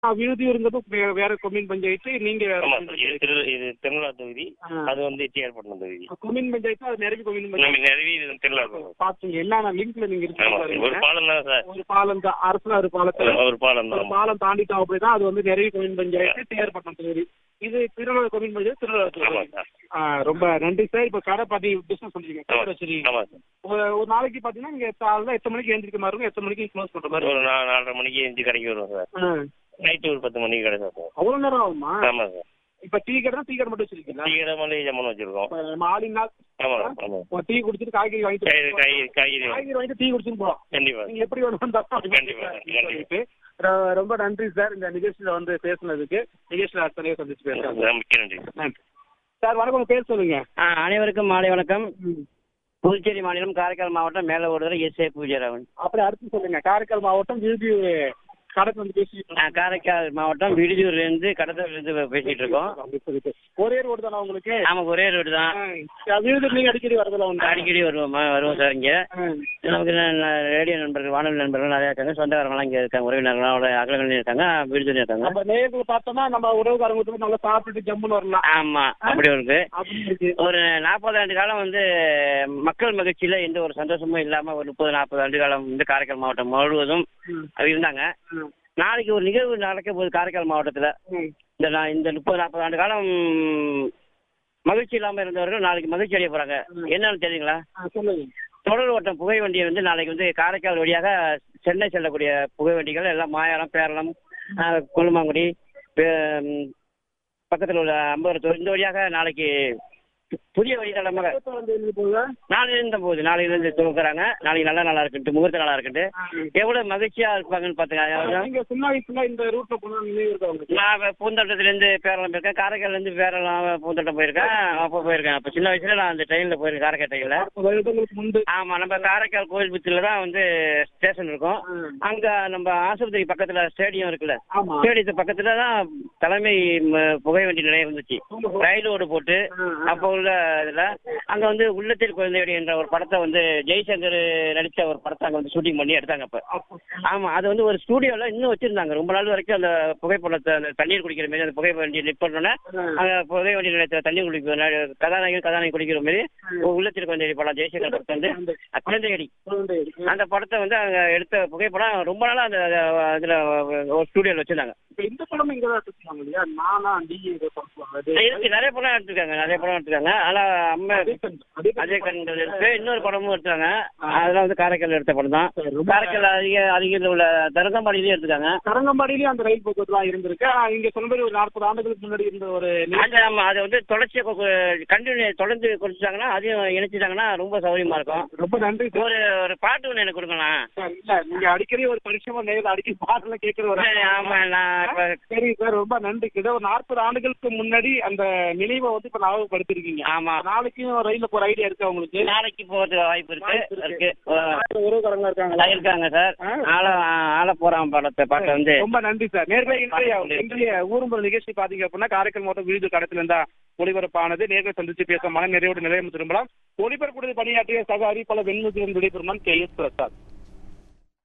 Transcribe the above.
விழுதியூருங்கிறது வேற கொம்யூன் பஞ்சாயத்து, நீங்க வேற ஆமா கொம்யூன் சார். இது பஞ்சாயத்து. இது திருநெல்வேலி தொகுதி. அது வந்து டிஆர்பட்டினம் தொகுதி. கொம்யூன் பஞ்சாயத்து அது நிறைய கொம்யூன் நம்ம பஞ்சாயத்து. நிறைய இது திருநெல்வேலி. பாத்துங்க என்னென்ன லிங்க்ல நீங்க ஆமா சார். ஒரு இருக்கீங்க. பாலம் தான் சார். ஒரு பாலம் தான், அரசனாறு பாலத்துல ஒரு பாலம் ஒரு தான். பாலம் தாண்டிட்டோம் அப்படிதான் அது வந்து நிறைய கொம்யூன் பஞ்சாயத்து, டிஆர்பட்டினம் தொகுதி. இது திருநெல்வேலி கொம்யூன் பஞ்சாயத்து, திருநெல்வேலி ஆமா தொகுதி. சார். ரொம்ப நன்றி சார். இப்ப கடை பாத்தி பிசினஸ் சொல்றீங்க, ஆமா கடை வச்சிருக்கீங்க. ஆமா சார். ஒரு நாளைக்கு பாத்தீங்கன்னா நீங்க காலைல எத்தனை மணிக்கு எழுந்திரிக்க மாதிரி இருக்கும், எத்தனை மணிக்கு க்ளோஸ் பண்ற மாதிரி ஒரு 4:30 மணிக்கு எஞ்சி கடைக்கு வருவோம் சார். இருக்கும்? நைட்டு ஒரு 10 மணிக்கு கடை சார். அவ்வளவு நேரம் ஆகுமா? ஆமா சார். இப்ப டீ கடை மட்டும் வச்சிருக்கீங்களா? டீ கடை மளிகை ஜாமான் வச்சிருக்கோம். நம்ம ஆளின் நாள் ஆமா ஆமா. டீ குடிச்சிட்டு காய்கறி வாங்கிட்டு காய்கறி வாங்கிட்டு டீ குடிச்சுட்டு போலாம். கண்டிப்பா. நீங்க எப்படி வேணும் கண்டிப்பா. ரொம்ப நன்றி சார் இந்த நிகழ்ச்சியில வந்து பேசுனதுக்கு. நிகழ்ச்சியில அத்தனையும் சந்திச்சு பேசுறேன். மிக்க நன்றி. நன்றி சார். வணக்கம், உங்க பேர் சொல்லுங்க. அனைவருக்கும் மாலை வணக்கம். புதுச்சேரி மாநிலம் காரைக்கால் மாவட்டம் மேல ஓடுதல் எஸ்.ஏ. பூஜாராவன். அப்படி அடுத்து சொல்லுங்க. காரைக்கால் மாவட்டம் விழுதியூர் கடத்து வந்து பேசிட்டு காரைக்கால் மாவட்டம் விடுதியூர்ல இருந்து கடத்தூர்ல இருந்து பேசிட்டு இருக்கோம். ஒரே ரோடு தானே உங்களுக்கு? ஆமா, ஒரே ரோடு தான். விழுதியூர் நீங்க அடிக்கடி வரதுல உண்டு? அடிக்கடி வருவோம் சார். இங்க நமக்கு ரேடியோ நண்பர்கள், வானொலி நண்பர்கள் நிறைய இருக்காங்க. சொந்தக்காரங்களாம் இங்க இருக்காங்க, உறவினர்களோட அகலங்கள் இருக்காங்க, விடுதூர் இருக்காங்க. நம்ம நேரில் பார்த்தோம்னா நம்ம உறவுக்காரங்க நல்லா சாப்பிட்டுட்டு ஜம்முன்னு வரலாம். ஆமா, அப்படி இருக்கு. அப்படி ஒரு 40 ஆண்டு காலம் வந்து மக்கள் மகிழ்ச்சியில எந்த ஒரு சந்தோஷமும் இல்லாம ஒரு 30-40 ஆண்டு காலம் வந்து காரைக்கால் மாவட்டம் முழுவதும் இருந்தாங்க. நாளைக்கு ஒரு நிகழ்வு நடக்க போகுது காரைக்கால் மாவட்டத்துல. இந்த 30-40 ஆண்டு காலம் மகிழ்ச்சி இல்லாம இருந்தவர்கள் நாளைக்கு மகிழ்ச்சி அடைய போறாங்க. என்னன்னு தெரியுங்களா? தொடர் ஓட்டம் புகை வண்டியை வந்து நாளைக்கு வந்து காரைக்கால் வழியாக சென்னை செல்லக்கூடிய புகை வண்டிகள் எல்லாம் மாயாரம், பேரளம், கொல்லுமாங்குடி, பக்கத்தில் உள்ள அம்பகத்தூர் இந்த வழியாக நாளைக்கு புதிய வழித்தடமாக நாளையிலிருந்து போகுது. நாளையிலிருந்து துவக்குறாங்க. நாளைக்கு நல்ல நாளா இருக்கட்டும், முகூர்த்த நாளா இருக்கட்டும். எவ்வளவு மகிழ்ச்சியா இருப்பாங்கன்னு பாத்துங்க. சின்ன வயசுல இந்த ரூட்ல போனா நான் பூந்தோட்டத்துல இருந்து பேரளம் போயிருக்கேன், காரைக்கால்ல இருந்து பேரளம் பூந்தோட்டம் போயிருக்கேன். அப்ப போயிருக்கேன். அப்ப சின்ன வயசுல நான் அந்த ட்ரெயின்ல போயிருக்கேன், காரைக்கால் ட்ரெயின்ல. ஆமா, நம்ம காரைக்கால் கோயில் புத்தில தான் வந்து ஸ்டேஷன் இருக்கும். அங்க நம்ம ஆஸ்பத்திரி பக்கத்துல ஸ்டேடியம் இருக்குல்ல, ஸ்டேடியத்து பக்கத்துல தான் தலைமை புகை வண்டி நிலையம் இருந்துச்சு. ரயில் ஓடு போட்டு அப்போ உள்ள இதுல அங்க வந்து உள்ளத்தில் குழந்தையடி என்ற ஒரு படத்தை வந்து ஜெய்சங்கர் நடிச்ச ஒரு படத்தை அங்க வந்து ஷூட்டிங் பண்ணி எடுத்தாங்க அப்ப. ஆமா, அது வந்து ஒரு ஸ்டூடியோல இன்னும் வச்சிருந்தாங்க ரொம்ப நாள் வரைக்கும். அந்த புகைப்படத்தை, அந்த தண்ணீர் குடிக்கிற மாதிரி அந்த புகை வண்டி நிப்போன்னா அங்க புகை வண்டி நிலையத்துல தண்ணீர் குடிக்கிற கதாநாயகன் குடிக்கிற மாதிரி உள்ளத்தில் குழந்தையடி படம் ஜெய்சங்கர் படத்தை வந்து குழந்தையடி அந்த படத்தை வந்து அங்க எடுத்த புகைப்படம் ரொம்ப நாளா அந்த இதுல ஒரு ஸ்டூடியோல வச்சிருந்தாங்க. இந்த படம் இங்க எடுத்துருக்காங்க இல்லையா? நிறைய படம் எடுத்துருக்காங்க. ஆனா அம்மா அஜய் கண் இருக்கு, இன்னொரு படமும் எடுத்தாங்க. அதெல்லாம் வந்து காரைக்கால் எடுத்த படம் தான். காரைக்கால் அதிக உள்ள தரங்கம்பாடியிலயும் எடுத்துக்காங்க. தரங்கம்பாடியிலயும் அந்த ரயில் போக்குவரத்து எல்லாம் இருந்திருக்கு. இங்க சொன்ன மாதிரி ஒரு 40 ஆண்டுகளுக்கு முன்னாடி இருந்த ஒரு ஆமா, அது வந்து தொடர்ச்சியை தொடர்ந்து கொடுத்துட்டாங்கன்னா அதையும் இணைச்சிட்டாங்கன்னா ரொம்ப சௌகரியமா இருக்கும். ரொம்ப நன்றி. ஒரு பாட்டு ஒண்ணு எனக்கு கொடுக்கலாம். இல்ல, நீங்க அடிக்கடி ஒரு பரிசமா நேரில் அடிக்கடி பாட்டுல கேட்கறது. ஆமா, சரி சார், ரொம்ப நன்றி. ஒரு 40 ஆண்டுகளுக்கு முன்னாடி அந்த நினைவை வந்து இப்ப ஞாபகப்படுத்திருக்கீங்க. ஆமா, நாளைக்கும் ரயில்ல போற ஐடியா இருக்கு உங்களுக்கு? நாளைக்கு போறதுக்கு வாய்ப்பு இருக்கு. உறவுக்காரங்க இருக்காங்க சார். ஆள போறான் படத்தை பார்க்க வந்து. ரொம்ப நன்றி சார். இன்றைய ஊர்வல நிகழ்ச்சி பாத்தீங்க அப்படின்னா காரைக்கால் மாவட்டம் விழுது கடத்துல இருந்தா ஒளிபரப்பானது. நேர்களை சந்திச்சு பேச மன நிறைவோடு நிலையம் திரும்பலாம். ஒளிபரப்புடைய பணியாற்றிய சக அறிவிப்பாளர் வெண்முதிரன் விடைபெறுமான் KS பிரசாத்.